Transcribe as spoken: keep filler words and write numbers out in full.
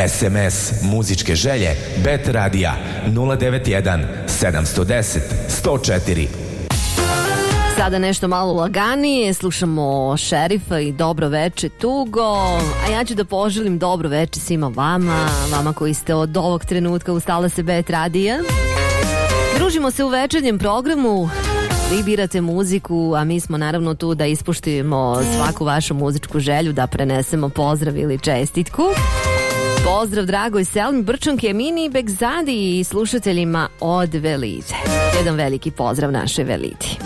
S M S muzičke želje Bet Radija nula devet jedan sedam jedan nula sto četiri. Sada nešto malo laganije, slušamo Šerifa i Dobro veče tugo, a ja ću da poželim dobro veče svima vama, vama koji ste od ovog trenutka ustala se Bet Radija. Družimo se u večernjem programu, vi birate muziku, a mi smo naravno tu da ispoštujemo svaku vašu muzičku želju, da prenesemo pozdrav ili čestitku. Pozdrav dragoj Selmi Brčanke, Mini Begzadi i slušateljima od Velite. Jedan veliki pozdrav našoj Veliti.